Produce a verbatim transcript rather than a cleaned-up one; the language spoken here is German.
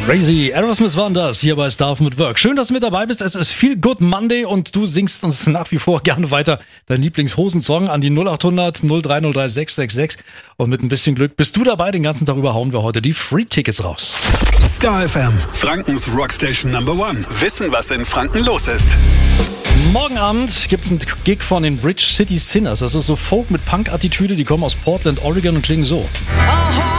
Crazy. Aerosmith waren das hier bei Starve mit Work. Schön, dass du mit dabei bist. Es ist Feel Good Monday und du singst uns nach wie vor gerne weiter dein Lieblingshosensong an die null acht hundert null drei null drei sechs sechs sechs. Und mit ein bisschen Glück bist du dabei. Den ganzen Tag über hauen wir heute die Free-Tickets raus. Star F M, Frankens Rockstation Number One. Wissen, was in Franken los ist. Morgen Abend gibt's einen Gig von den Bridge City Sinners. Das ist so Folk mit Punk-Attitüde. Die kommen aus Portland, Oregon und klingen so. Aha.